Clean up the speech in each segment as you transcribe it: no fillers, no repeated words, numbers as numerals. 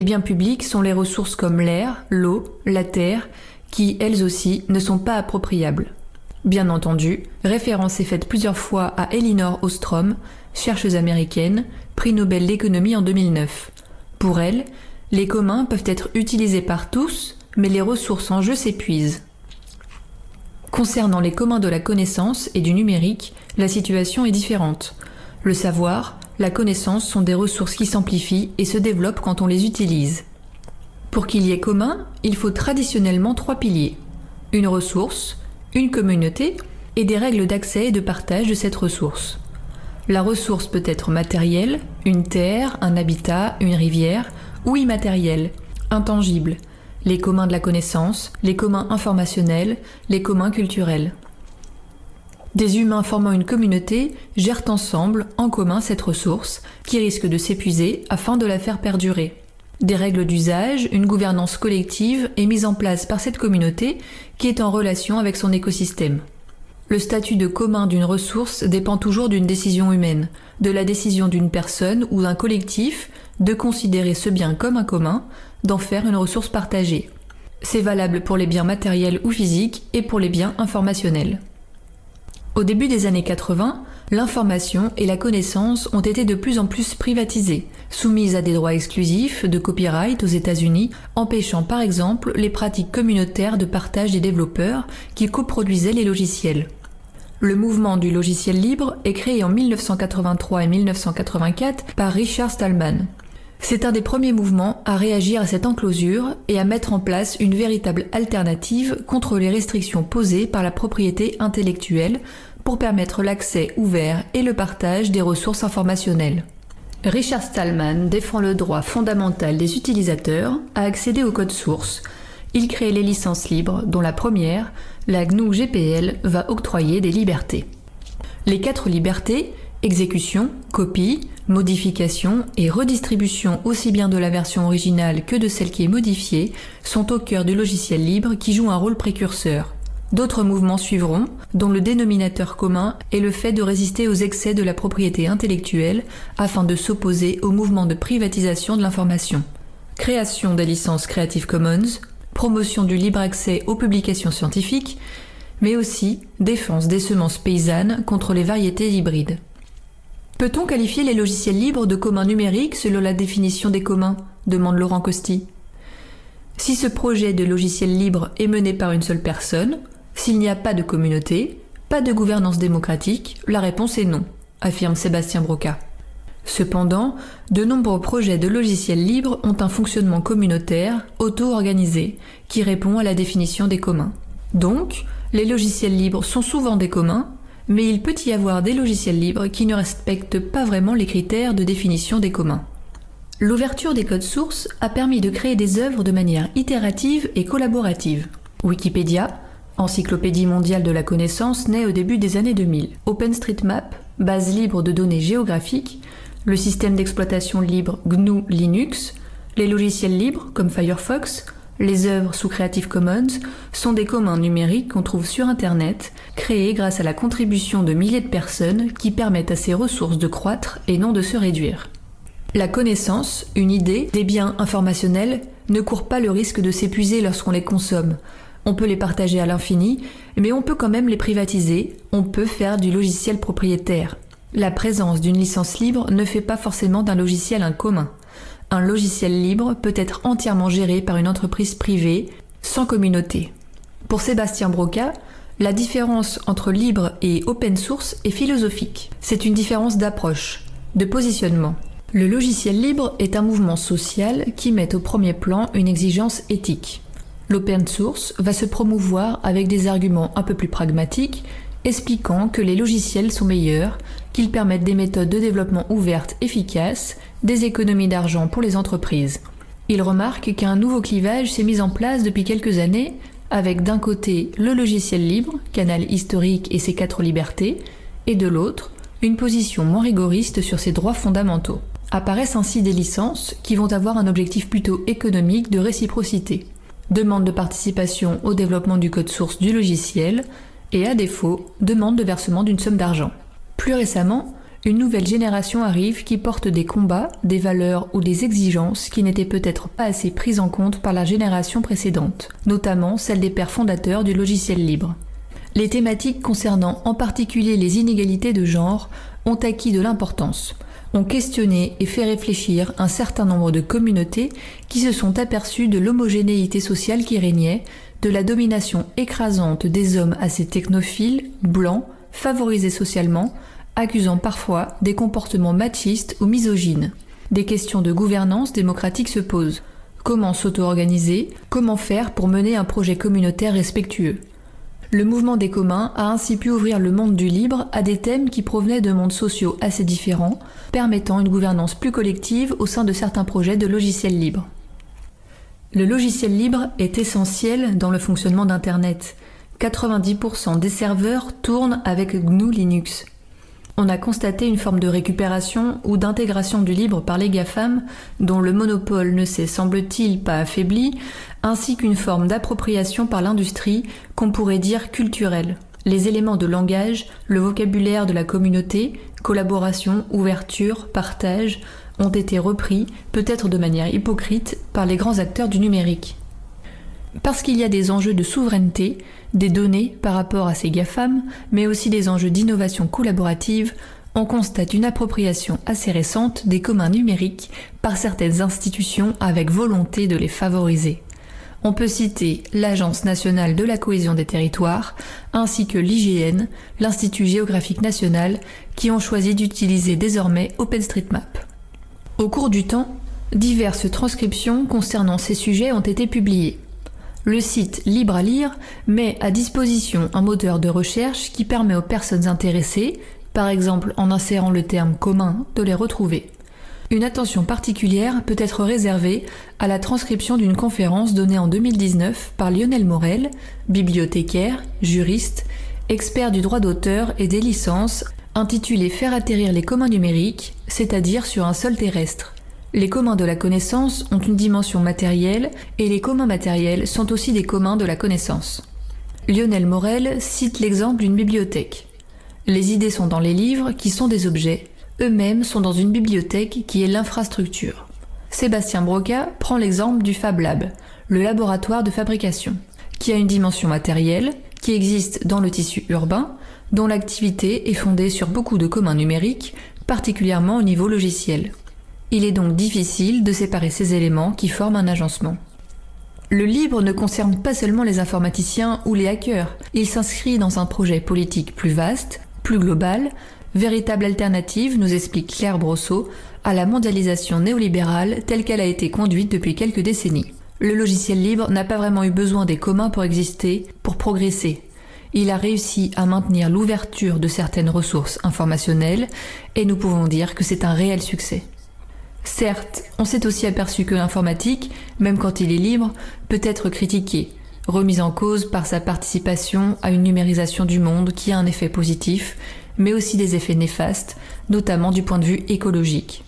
Les biens publics sont les ressources comme l'air, l'eau, la terre, qui, elles aussi, ne sont pas appropriables. Bien entendu, référence est faite plusieurs fois à Elinor Ostrom, chercheuse américaine, prix Nobel d'économie en 2009. Pour elle, les communs peuvent être utilisés par tous, mais les ressources en jeu s'épuisent. Concernant les communs de la connaissance et du numérique, la situation est différente. Le savoir, la connaissance sont des ressources qui s'amplifient et se développent quand on les utilise. Pour qu'il y ait commun, il faut traditionnellement 3 piliers. Une ressource, une communauté et des règles d'accès et de partage de cette ressource. La ressource peut être matérielle, une terre, un habitat, une rivière, ou immatérielle, intangible, les communs de la connaissance, les communs informationnels, les communs culturels. Des humains formant une communauté gèrent ensemble, en commun, cette ressource, qui risque de s'épuiser afin de la faire perdurer. Des règles d'usage, une gouvernance collective est mise en place par cette communauté qui est en relation avec son écosystème. Le statut de commun d'une ressource dépend toujours d'une décision humaine, de la décision d'une personne ou d'un collectif de considérer ce bien comme un commun, d'en faire une ressource partagée. C'est valable pour les biens matériels ou physiques et pour les biens informationnels. Au début des années 80, l'information et la connaissance ont été de plus en plus privatisées, soumises à des droits exclusifs de copyright aux États-Unis, empêchant par exemple les pratiques communautaires de partage des développeurs qui coproduisaient les logiciels. Le mouvement du logiciel libre est créé en 1983 et 1984 par Richard Stallman. C'est un des premiers mouvements à réagir à cette enclosure et à mettre en place une véritable alternative contre les restrictions posées par la propriété intellectuelle pour permettre l'accès ouvert et le partage des ressources informationnelles. Richard Stallman défend le droit fondamental des utilisateurs à accéder au code source. Il crée les licences libres, dont la première, la GNU GPL, va octroyer des libertés. Les 4 libertés, exécution, copie, modification et redistribution aussi bien de la version originale que de celle qui est modifiée, sont au cœur du logiciel libre qui joue un rôle précurseur. D'autres mouvements suivront, dont le dénominateur commun est le fait de résister aux excès de la propriété intellectuelle afin de s'opposer au mouvement de privatisation de l'information. Création des licences Creative Commons, promotion du libre accès aux publications scientifiques, mais aussi défense des semences paysannes contre les variétés hybrides. Peut-on qualifier les logiciels libres de communs numériques selon la définition des communs ? Demande Laurent Costi. Si ce projet de logiciel libre est mené par une seule personne, s'il n'y a pas de communauté, pas de gouvernance démocratique, la réponse est non, affirme Sébastien Broca. Cependant, de nombreux projets de logiciels libres ont un fonctionnement communautaire, auto-organisé, qui répond à la définition des communs. Donc, les logiciels libres sont souvent des communs, mais il peut y avoir des logiciels libres qui ne respectent pas vraiment les critères de définition des communs. L'ouverture des codes sources a permis de créer des œuvres de manière itérative et collaborative. Wikipédia, encyclopédie mondiale de la connaissance, naît au début des années 2000. OpenStreetMap, base libre de données géographiques, le système d'exploitation libre GNU Linux, les logiciels libres comme Firefox, les œuvres sous Creative Commons sont des communs numériques qu'on trouve sur Internet, créés grâce à la contribution de milliers de personnes qui permettent à ces ressources de croître et non de se réduire. La connaissance, une idée, des biens informationnels ne courent pas le risque de s'épuiser lorsqu'on les consomme. On peut les partager à l'infini, mais on peut quand même les privatiser, on peut faire du logiciel propriétaire. La présence d'une licence libre ne fait pas forcément d'un logiciel un commun. Un logiciel libre peut être entièrement géré par une entreprise privée, sans communauté. Pour Sébastien Broca, la différence entre libre et open source est philosophique. C'est une différence d'approche, de positionnement. Le logiciel libre est un mouvement social qui met au premier plan une exigence éthique. L'open source va se promouvoir avec des arguments un peu plus pragmatiques, expliquant que les logiciels sont meilleurs, qu'ils permettent des méthodes de développement ouvertes, efficaces, des économies d'argent pour les entreprises. Il remarque qu'un nouveau clivage s'est mis en place depuis quelques années, avec d'un côté le logiciel libre, canal historique et ses 4 libertés, et de l'autre, une position moins rigoriste sur ses droits fondamentaux. Apparaissent ainsi des licences qui vont avoir un objectif plutôt économique de réciprocité. Demande de participation au développement du code source du logiciel, et à défaut, demande de versement d'une somme d'argent. Plus récemment, une nouvelle génération arrive qui porte des combats, des valeurs ou des exigences qui n'étaient peut-être pas assez prises en compte par la génération précédente, notamment celle des pères fondateurs du logiciel libre. Les thématiques concernant en particulier les inégalités de genre ont acquis de l'importance, ont questionné et fait réfléchir un certain nombre de communautés qui se sont aperçues de l'homogénéité sociale qui régnait, de la domination écrasante des hommes assez technophiles, blancs, favorisés socialement, accusant parfois des comportements machistes ou misogynes. Des questions de gouvernance démocratique se posent. Comment s'auto-organiser? Comment faire pour mener un projet communautaire respectueux? Le mouvement des communs a ainsi pu ouvrir le monde du libre à des thèmes qui provenaient de mondes sociaux assez différents, permettant une gouvernance plus collective au sein de certains projets de logiciels libres. Le logiciel libre est essentiel dans le fonctionnement d'Internet. 90% des serveurs tournent avec GNU Linux. On a constaté une forme de récupération ou d'intégration du libre par les GAFAM, dont le monopole ne s'est, semble-t-il, pas affaibli, ainsi qu'une forme d'appropriation par l'industrie qu'on pourrait dire culturelle. Les éléments de langage, le vocabulaire de la communauté, collaboration, ouverture, partage, ont été repris, peut-être de manière hypocrite, par les grands acteurs du numérique. Parce qu'il y a des enjeux de souveraineté, des données par rapport à ces GAFAM, mais aussi des enjeux d'innovation collaborative, on constate une appropriation assez récente des communs numériques par certaines institutions avec volonté de les favoriser. On peut citer l'Agence nationale de la cohésion des territoires, ainsi que l'IGN, l'Institut géographique national, qui ont choisi d'utiliser désormais OpenStreetMap. Au cours du temps, diverses transcriptions concernant ces sujets ont été publiées. Le site Libre à lire met à disposition un moteur de recherche qui permet aux personnes intéressées, par exemple en insérant le terme commun, de les retrouver. Une attention particulière peut être réservée à la transcription d'une conférence donnée en 2019 par Lionel Morel, bibliothécaire, juriste, expert du droit d'auteur et des licences, intitulée « Faire atterrir les communs numériques, c'est-à-dire sur un sol terrestre ». Les communs de la connaissance ont une dimension matérielle et les communs matériels sont aussi des communs de la connaissance. Lionel Morel cite l'exemple d'une bibliothèque. Les idées sont dans les livres qui sont des objets. Eux-mêmes sont dans une bibliothèque qui est l'infrastructure. Sébastien Broca prend l'exemple du Fab Lab, le laboratoire de fabrication, qui a une dimension matérielle, qui existe dans le tissu urbain, dont l'activité est fondée sur beaucoup de communs numériques, particulièrement au niveau logiciel. Il est donc difficile de séparer ces éléments qui forment un agencement. Le libre ne concerne pas seulement les informaticiens ou les hackers, il s'inscrit dans un projet politique plus vaste, plus global, véritable alternative, nous explique Claire Brosseau, à la mondialisation néolibérale telle qu'elle a été conduite depuis quelques décennies. Le logiciel libre n'a pas vraiment eu besoin des communs pour exister, pour progresser. Il a réussi à maintenir l'ouverture de certaines ressources informationnelles et nous pouvons dire que c'est un réel succès. Certes, on s'est aussi aperçu que l'informatique, même quand il est libre, peut être critiqué, remise en cause par sa participation à une numérisation du monde qui a un effet positif, mais aussi des effets néfastes, notamment du point de vue écologique.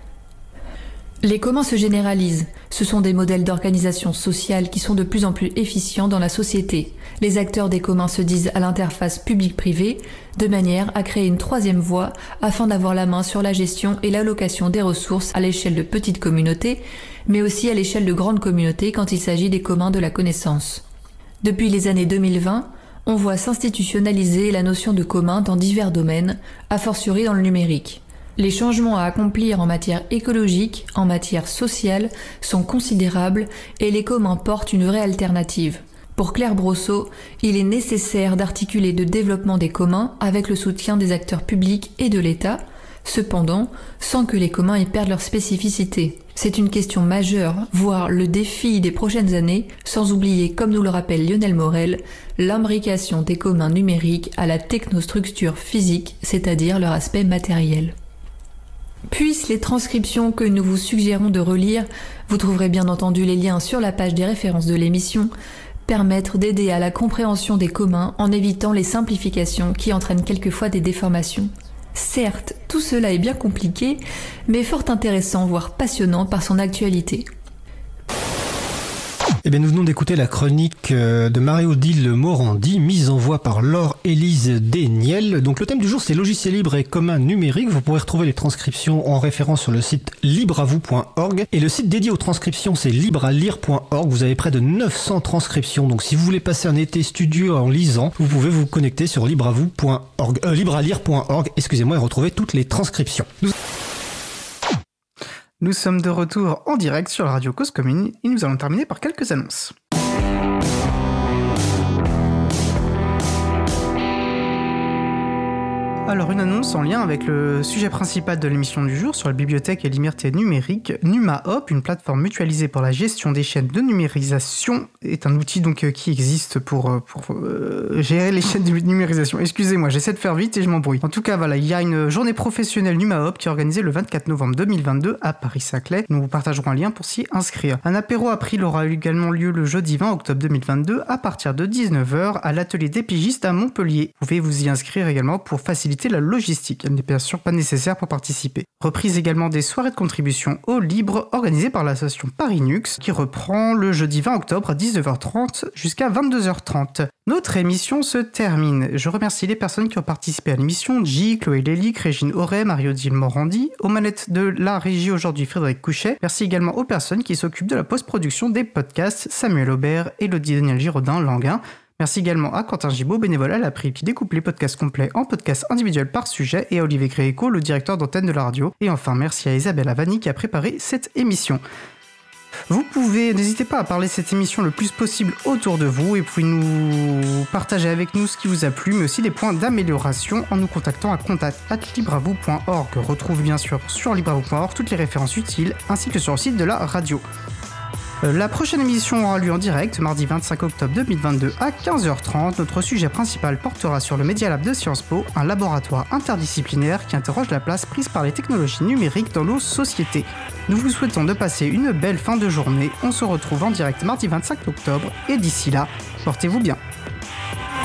Les communs se généralisent, ce sont des modèles d'organisation sociale qui sont de plus en plus efficients dans la société. Les acteurs des communs se disent à l'interface public-privé, de manière à créer une troisième voie afin d'avoir la main sur la gestion et l'allocation des ressources à l'échelle de petites communautés, mais aussi à l'échelle de grandes communautés quand il s'agit des communs de la connaissance. Depuis les années 2020, on voit s'institutionnaliser la notion de commun dans divers domaines, a fortiori dans le numérique. Les changements à accomplir en matière écologique, en matière sociale, sont considérables et les communs portent une vraie alternative. Pour Claire Brosseau, il est nécessaire d'articuler le développement des communs avec le soutien des acteurs publics et de l'État, cependant, sans que les communs y perdent leur spécificité. C'est une question majeure, voire le défi des prochaines années, sans oublier, comme nous le rappelle Lionel Morel, l'imbrication des communs numériques à la technostructure physique, c'est-à-dire leur aspect matériel. Puissent les transcriptions que nous vous suggérons de relire, vous trouverez bien entendu les liens sur la page des références de l'émission, permettre d'aider à la compréhension des communs en évitant les simplifications qui entraînent quelquefois des déformations. Certes, tout cela est bien compliqué, mais fort intéressant voire passionnant par son actualité. Eh bien, nous venons d'écouter la chronique de Marie-Odile Morandi, mise en voix par Laure-Élise Desniel. Donc, le thème du jour, c'est logiciel libre et commun numérique. Vous pourrez retrouver les transcriptions en référence sur le site libreavou.org. Et le site dédié aux transcriptions, c'est librealire.org. Vous avez près de 900 transcriptions. Donc, si vous voulez passer un été studieux en lisant, vous pouvez vous connecter sur librealire.org, excusez-moi, et retrouver toutes les transcriptions. Nous sommes de retour en direct sur la radio Cause Commune et nous allons terminer par quelques annonces. Alors une annonce en lien avec le sujet principal de l'émission du jour sur la bibliothèque et liberté numérique. NumaHop, une plateforme mutualisée pour la gestion des chaînes de numérisation, est un outil donc qui existe pour gérer les chaînes de numérisation. Excusez-moi, j'essaie de faire vite et je m'embrouille. En tout cas, voilà, il y a une journée professionnelle NumaHop qui est organisée le 24 novembre 2022 à Paris-Saclay. Nous vous partagerons un lien pour s'y inscrire. Un apéro April aura également lieu le jeudi 20 octobre 2022 à partir de 19h à l'atelier des pigistes à Montpellier. Vous pouvez vous y inscrire également pour faciliter la logistique. Elle n'est bien sûr pas nécessaire pour participer. Reprise également des soirées de contribution au libre organisées par l'association Paris-Nux qui reprend le jeudi 20 octobre à 19h30 jusqu'à 22h30. Notre émission se termine. Je remercie les personnes qui ont participé à l'émission: J, Chloé Lélic, Régine Auray, Marie-Odile Morandi. Aux manettes de la régie aujourd'hui, Frédéric Couchet. Merci également aux personnes qui s'occupent de la post-production des podcasts: Samuel Aubert, Elodie Daniel Giraudin, Languin. Merci également à Quentin Gibaud, bénévole à l'April, qui découpe les podcasts complets en podcasts individuels par sujet, et à Olivier Gréco, le directeur d'antenne de la radio. Et enfin, merci à Isabelle Avani qui a préparé cette émission. N'hésitez pas à parler de cette émission le plus possible autour de vous, et vous pouvez nous partager avec nous ce qui vous a plu, mais aussi des points d'amélioration en nous contactant à contact@libreavou.org. Retrouve bien sûr sur libreavou.org toutes les références utiles, ainsi que sur le site de la radio. La prochaine émission aura lieu en direct, mardi 25 octobre 2022 à 15h30. Notre sujet principal portera sur le Media Lab de Sciences Po, un laboratoire interdisciplinaire qui interroge la place prise par les technologies numériques dans nos sociétés. Nous vous souhaitons de passer une belle fin de journée. On se retrouve en direct mardi 25 octobre et d'ici là, portez-vous bien.